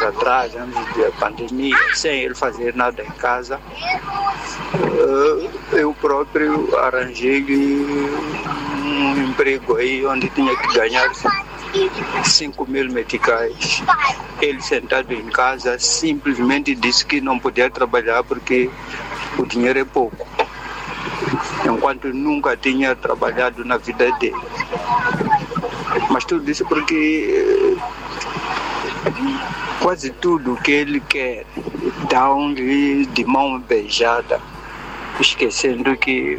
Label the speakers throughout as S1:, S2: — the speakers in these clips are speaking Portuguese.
S1: atrás, antes da pandemia, sem ele fazer nada em casa, eu próprio arranjei-lhe um emprego aí onde tinha que ganhar 5.000 meticais. Ele sentado em casa simplesmente disse que não podia trabalhar porque o dinheiro é pouco, enquanto nunca tinha trabalhado na vida dele. Mas tudo isso porque quase tudo que ele quer dá-lhe de mão beijada, esquecendo que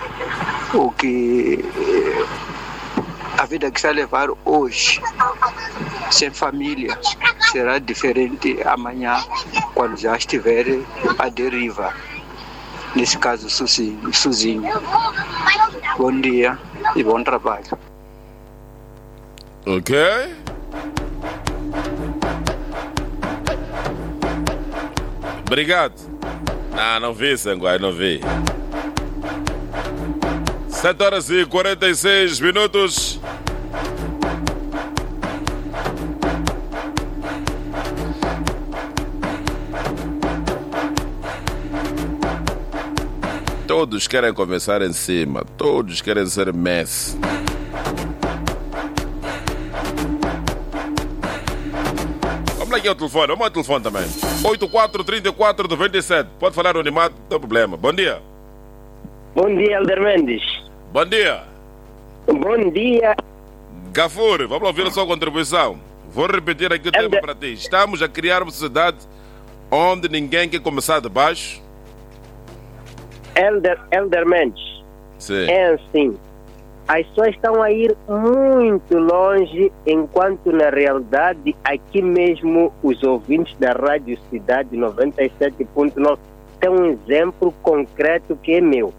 S1: a vida que está a levar hoje, sem família, será diferente amanhã, quando já estiver à deriva. Nesse caso, sozinho. Bom dia e bom trabalho.
S2: Ok. Obrigado. Não vi, Sanguai, não vi. 7h46. Todos querem começar em cima. Todos querem ser Messi. Vamos aqui ao telefone. Vamos ao telefone também. 843497. Pode falar o animado, não tem problema. Bom dia.
S3: Bom dia, Elder Mendes.
S2: Bom dia.
S3: Bom dia.
S2: Gafur, vamos ouvir a sua contribuição. Vou repetir aqui o tema para ti. Estamos a criar uma sociedade onde ninguém quer começar de baixo.
S3: Elder Mendes.
S2: Sim.
S3: É assim. As pessoas estão a ir muito longe, enquanto na realidade aqui mesmo os ouvintes da Rádio Cidade 97.9 têm um exemplo concreto que é meu.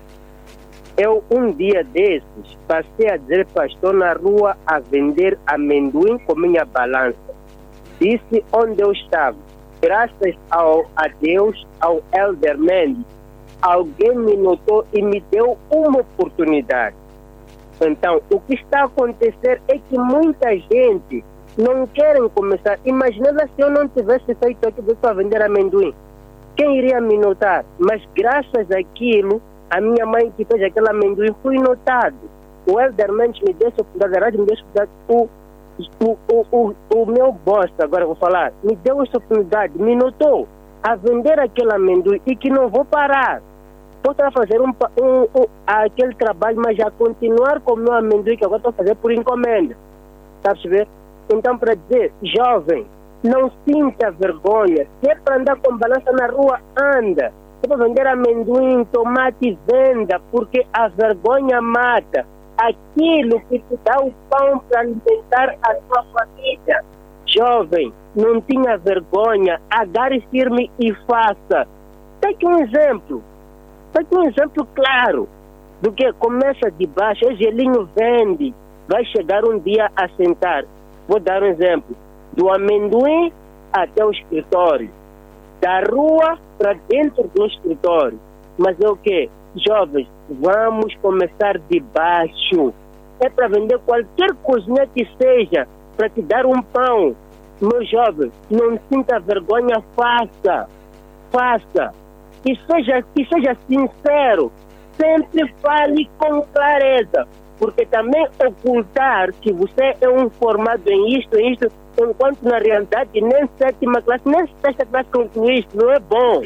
S3: Eu, um dia desses, passei a dizer para estou na rua a vender amendoim com minha balança. Disse onde eu estava. Graças a Deus, ao Elder Mendes, alguém me notou e me deu uma oportunidade. Então, o que está a acontecer é que muita gente não quer começar. Imagina se eu não tivesse feito aquilo para vender amendoim. Quem iria me notar? Mas graças àquilo, a minha mãe que fez aquele amendoim foi notado. O Elder Mendes me deu essa oportunidade, a rádio me deu essa oportunidade. O meu boss, agora vou falar, me deu essa oportunidade, me notou a vender aquele amendoim e que não vou parar. Vou estar a fazer aquele trabalho, mas já continuar com o meu amendoim que agora estou a fazer por encomenda. Está a perceber? Então, para dizer, jovem, não sinta vergonha. Se é para andar com balança na rua, anda. Se é para vender amendoim, tomate, venda, porque a vergonha mata. Aquilo que te dá o pão para alimentar a tua família. Jovem, não tinha vergonha, agarre firme e faça. Está aqui um exemplo. Está aqui um exemplo claro do que começa de baixo, o gelinho vende, vai chegar um dia a sentar. Vou dar um exemplo. Do amendoim até o escritório. Da rua para dentro do escritório. Mas é o quê? Jovens, vamos começar de baixo. É para vender qualquer coisinha que seja, para te dar um pão. Meu jovem, não sinta vergonha, faça. Faça. E seja sincero. Sempre fale com clareza. Porque também ocultar que você é um formado em isto, enquanto na realidade nem sétima classe, nem sexta classe concluíste, não é bom.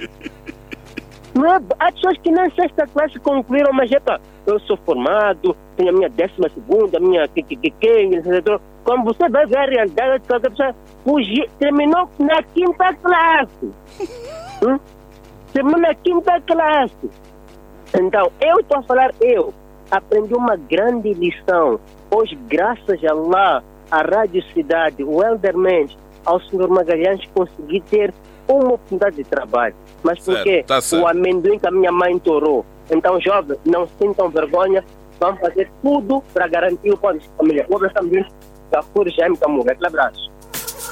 S3: Não é, há pessoas que nem sexta classe concluíram, mas epa, eu sou formado, tenho a minha 12ª, a minha etc. Quando você vai ver a realidade, a pessoa terminou na 5ª classe. Terminou na 5ª classe. Então, eu estou a falar, aprendi uma grande lição. Hoje, graças a Allah, a Rádio Cidade, o Elder Mendes, ao Sr. Magalhães, consegui ter uma oportunidade de trabalho. Mas porque o amendoim que a minha mãe torou. Então, jovens, não sintam vergonha, vamos fazer tudo para garantir o pão de família. Um abraço também, Gafur Jaime Camura. Aquele abraço.